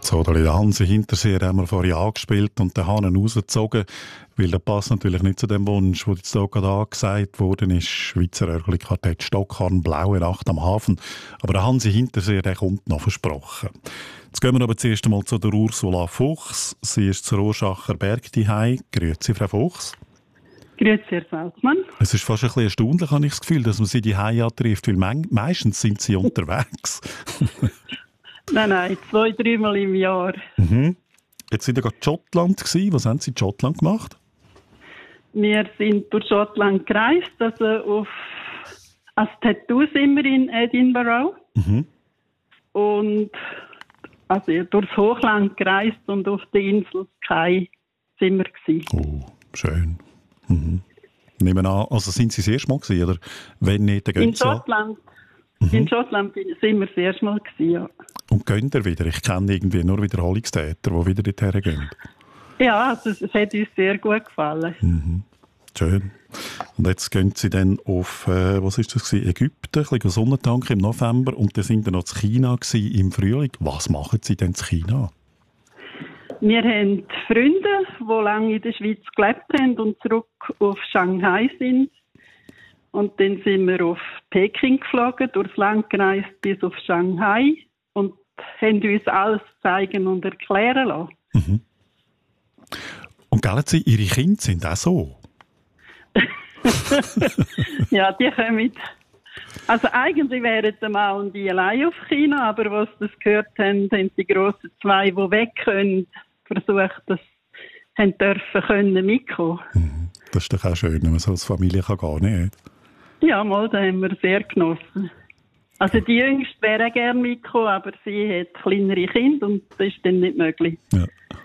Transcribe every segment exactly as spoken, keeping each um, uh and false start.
So, der Hansi Hinterseer haben wir vorhin angespielt und den Hahn rausgezogen, weil das passt natürlich nicht zu dem Wunsch, der jetzt hier gerade angesagt worden ist. Schweizer Örgli-Quartett Stockhorn, Blaue Nacht am Hafen. Aber der Hansi Hinterseer, der kommt noch versprochen. Jetzt gehen wir aber zuerst einmal zu der Ursula Fuchs. Sie ist zur Urschacher Berg daheim. Grüezi, Frau Fuchs. Grüezi, Herr Salzmann. Es ist fast ein bisschen erstaunlich, habe ich das Gefühl, dass man sie daheim antrifft, weil meistens sind sie unterwegs. Nein, nein, zwei, dreimal im Jahr. Mhm. Jetzt sind Sie gerade in Schottland gewesen. Was haben Sie in Schottland gemacht? Wir sind durch Schottland gereist, also auf als Tattoo sind wir in Edinburgh. Mhm. Und also durchs Hochland gereist und auf der Insel Skye sind wir gewesen. Oh, schön. Mhm. Nehmen an, also sind Sie das erste Mal gewesen, oder wenn nicht, dann gehen In Sie an. Schottland, Mhm. in Schottland sind wir das erste Mal gewesen, ja. Und gehen ihr wieder? Ich kenne irgendwie nur Wiederholungstäter, die wieder dorthin gehen. Ja, also es hat uns sehr gut gefallen. Mhm. Schön. Und jetzt gehen Sie dann auf, äh, was ist das gewesen? Ägypten, ein bisschen Sonnentank im November und dann sind Sie noch in China gewesen im Frühling. Was machen Sie denn in China? Wir haben Freunde, die lange in der Schweiz gelebt haben und zurück auf Shanghai sind. Und dann sind wir auf Peking geflogen, durchs Land gereist bis auf Shanghai und haben uns alles zeigen und erklären lassen. Mhm. Und gell, Sie, Ihre Kinder sind auch so? Ja, die kommen. Also eigentlich wären der Mann und die allein auf China, aber was das gehört haben, haben die grossen zwei, die weg können, versucht, das haben dürfen können mitkommen. Mhm. Das ist doch auch schön, wenn man so als Familie kann gehen kann. Ja, mal, da haben wir sehr genossen. Also die Jüngste wäre gerne mitgekommen, aber sie hat kleinere Kinder und das ist dann nicht möglich. Ja,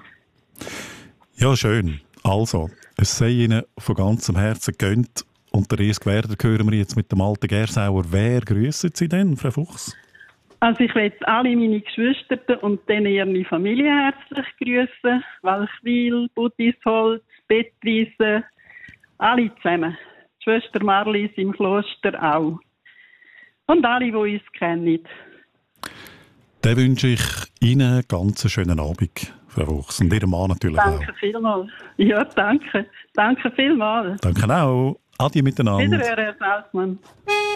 ja schön. Also, es sei Ihnen von ganzem Herzen gönnt. Und der erste Werder hören wir jetzt mit dem alten Gersauer. Wer grüssen Sie denn, Frau Fuchs? Also ich möchte alle meine Geschwister und dann ihre Familie herzlich grüßen. Walchwil, Budisholz, Bettwiese, alle zusammen. Die Schwester Marlies im Kloster auch. Und alle, die uns kennen. Dann wünsche ich Ihnen einen ganz schönen Abend, Frau Fuchs. Und Ihrem Mann natürlich Danke auch. Danke vielmals. Ja, danke. Danke vielmals. Danke auch. Adi miteinander. Wiederhören, Herr Salzmann.